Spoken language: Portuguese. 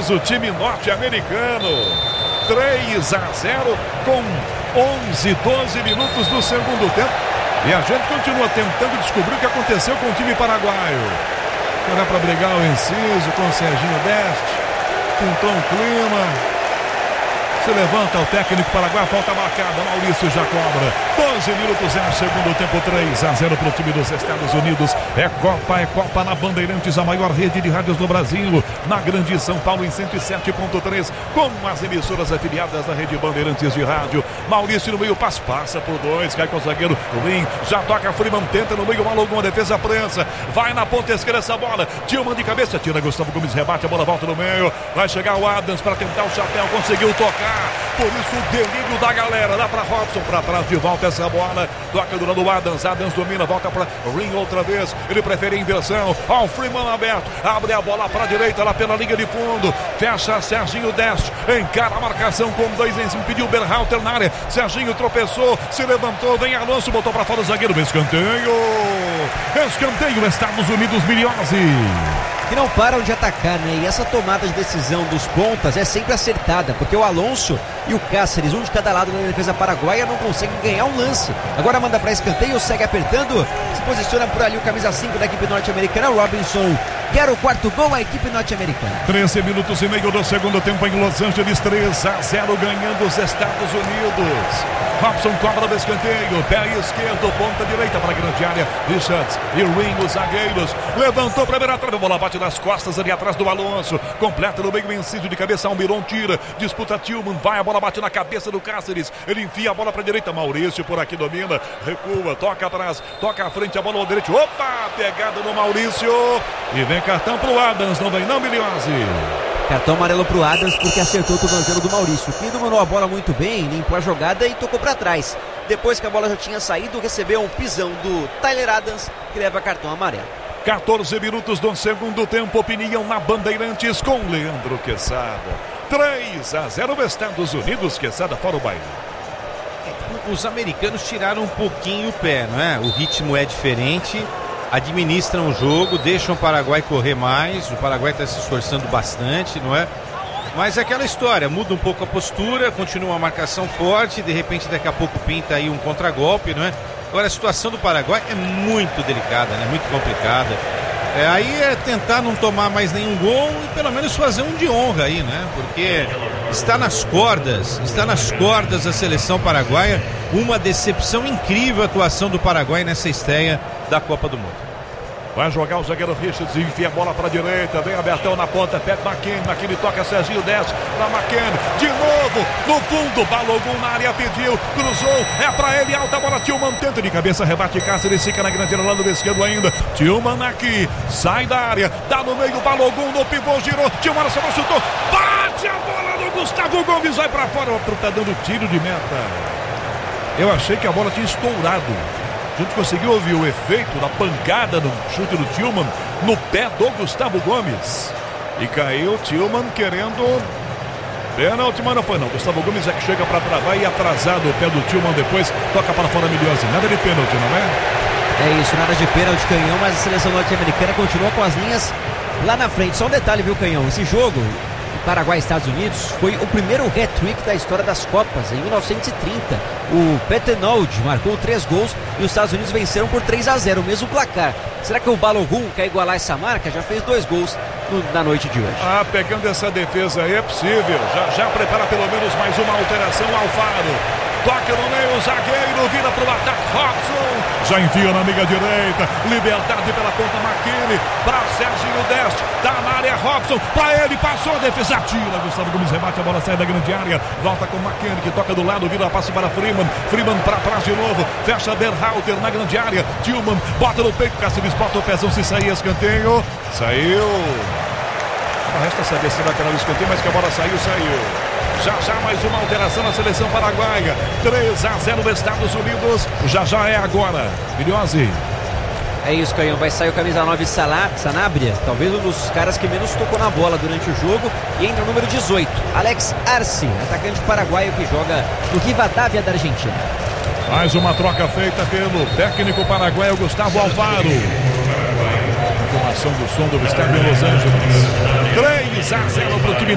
Unidos, o time norte-americano. 3-0 com 12 minutos do segundo tempo. E a gente continua tentando descobrir o que aconteceu com o time paraguaio. Era para brigar o Enciso com o Serginho Deste. Pintou um clima. Se levanta o técnico paraguaio, falta marcada, Maurício já cobra. 12 minutos, segundo tempo, 3-0 para o time dos Estados Unidos. É Copa na Bandeirantes, a maior rede de rádios do Brasil, na Grande São Paulo em 107.3, com as emissoras afiliadas da rede Bandeirantes de rádio. Maurício no meio, passa por dois, cai com o zagueiro Ruim, já toca Freeman, tenta no meio, Malogão, a defesa prensa, vai na ponta esquerda essa bola, Tillman de cabeça, tira Gustavo Gomes, rebate, a bola volta no meio, vai chegar o Adams para tentar o chapéu, conseguiu tocar. Por isso o delírio da galera. Lá para Robson, para trás de volta essa bola. Toca do lado do Adams. Adams domina, volta para Ring outra vez. Ele prefere a inversão. Ó, o Freeman aberto. Abre a bola para a direita, lá pela linha de fundo. Fecha Serginho Deste. Encara a marcação com dois em cima. Pediu Berhalter na área. Serginho tropeçou, se levantou. Vem Alonso, botou para fora o zagueiro. Escanteio. Escanteio, Estados Unidos, Miliose. Que não param de atacar, né? E essa tomada de decisão dos pontas é sempre acertada, porque o Alonso e o Cáceres, um de cada lado na defesa paraguaia, não conseguem ganhar um lance. Agora manda para escanteio, segue apertando, se posiciona por ali o camisa 5 da equipe norte-americana, Robinson. Quer o quarto gol, a equipe norte-americana. 13 minutos e meio do segundo tempo em Los Angeles, 3-0 ganhando os Estados Unidos. Robson cobra do escanteio, pé esquerdo, ponta direita para a grande área. Richards e Ring, os zagueiros. Levantou a primeira trave, a bola bate nas costas ali atrás do Alonso. Completa no meio, Enciso de cabeça, Almiron tira, disputa Tillman, vai, a bola bate na cabeça do Cáceres. Ele enfia a bola para a direita, Maurício por aqui domina, recua, toca atrás, toca à frente, a bola ao direito. Opa, pegada no Maurício. E vem cartão pro Adams, não vem não, Miliose. Cartão amarelo pro Adams porque acertou o tornozelo do Maurício, que dominou a bola muito bem, limpou a jogada e tocou para trás. Depois que a bola já tinha saído, recebeu um pisão do Tyler Adams, que leva cartão amarelo. 14 minutos do segundo tempo, opinião na Bandeirantes com Leandro Quesada. 3-0 Estados Unidos, Quesada fora o baile. Os americanos tiraram um pouquinho o pé, não é? O ritmo é diferente. Administram o jogo, deixam o Paraguai correr mais. O Paraguai está se esforçando bastante, não é? Mas é aquela história, muda um pouco a postura, continua a marcação forte, de repente daqui a pouco pinta aí um contragolpe, não é? Agora a situação do Paraguai é muito delicada, né? Muito complicada. Aí é tentar não tomar mais nenhum gol e pelo menos fazer um de honra aí, né? Porque está nas cordas a seleção paraguaia. Uma decepção incrível a atuação do Paraguai nessa estreia da Copa do Mundo. Vai jogar o zagueiro Richards, enfia a bola para a direita, vem abertão na ponta, pede McKennie toca Serginho Deste para McKennie, de novo, no fundo, Balogun na área, pediu, cruzou, é para ele, alta bola, Tillman tenta de cabeça, rebate Cáceres, fica na grande área, lá no esquerdo ainda, Tillman aqui, sai da área, dá no meio, Balogun no pivô, girou, Tillman só chutou, bate a bola no Gustavo Gomes, vai para fora, o tá dando tiro de meta. Eu achei que a bola tinha estourado. A gente conseguiu ouvir o efeito da pancada no chute do Tillman no pé do Gustavo Gomes. E caiu o Tillman querendo pênalti, mas não foi não. Gustavo Gomes é que chega para travar e atrasado o pé do Tillman depois, toca para fora Miliose. Nada de pênalti, não é? É isso, nada de pênalti, Canhão, mas a seleção norte-americana continua com as linhas lá na frente. Só um detalhe, viu, Canhão? Esse jogo, Paraguai e Estados Unidos, foi o primeiro hat-trick da história das Copas, em 1930. O Petenold marcou 3 gols e os Estados Unidos venceram por 3-0, o mesmo placar. Será que o Balogun quer igualar essa marca? Já fez 2 gols na noite de hoje. Pegando essa defesa aí é possível. Já prepara pelo menos mais uma alteração, Alfaro. Toca no meio, o zagueiro vira para o ataque, Robson. Já enfia na amiga direita, liberdade pela ponta, McKennie para Serginho Deste, tá na área, Robson, para ele, passou a defesa, tira, Gustavo Gomes rebate, a bola sai da grande área, volta com McKennie que toca do lado, vira passe para Freeman para trás de novo, fecha Berhalter na grande área, Tillman bota no peito, Cáceres bota o pezão, se sair, escanteio, saiu. Resta saber se lateral do escanteio, mas que a bola saiu. Já mais uma alteração na seleção paraguaia. 3-0 Estados Unidos. Já é agora. Miliose. É isso, Canhão. Vai sair o camisa 9 Sanabria, talvez um dos caras que menos tocou na bola durante o jogo. E entra o número 18, Alex Arce, atacante paraguaio que joga no Rivadavia da Argentina. Mais uma troca feita pelo técnico paraguaio Gustavo Alfaro. Informação do som do estádio em Los Angeles. 3-0 para o time